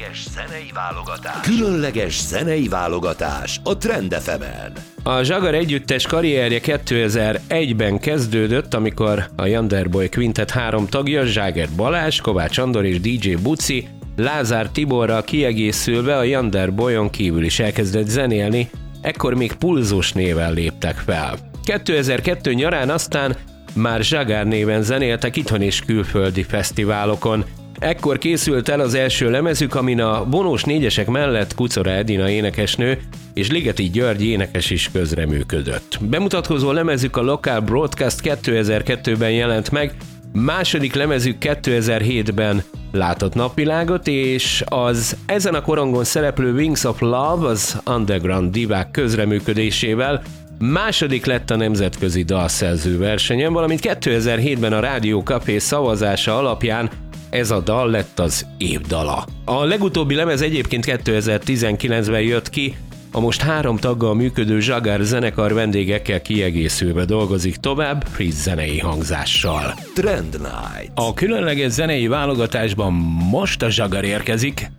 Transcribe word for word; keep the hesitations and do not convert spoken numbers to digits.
Különleges zenei válogatás. Különleges zenei válogatás a Trend ef emen. A Zsagar együttes karrierje kétezer-egyben kezdődött, amikor a Wonderboy Quintet három tagja, Zságer Balázs, Kovács Andor és dé dzsé Buci Lázár Tiborral kiegészülve a Wonderboyon kívül is elkezdett zenélni, ekkor még Pulzus néven léptek fel. kétezer-kettő nyarán aztán már Zsagar néven zenéltek itthon és külföldi fesztiválokon. Ekkor készült el az első lemezük, amin a vonós négyesek mellett Kuczora Edina énekesnő és Ligeti György énekes is közreműködött. Bemutatkozó lemezük a Local Broadcast kétezer-kettőben jelent meg, második lemezük kétezer-hétben látott napvilágot, és az ezen a korongon szereplő Wings of Love az underground divák közreműködésével második lett a nemzetközi dalszerző versenyen, valamint kétezer-hétben a Rádió Café szavazása alapján ez a dal lett az év dala. A legutóbbi lemez egyébként kétezer-tizenkilencben jött ki, a most három taggal működő Zsagar zenekar vendégekkel kiegészülve dolgozik tovább, friss zenei hangzással. Trend Night. A különleges zenei válogatásban most a Zsagar érkezik,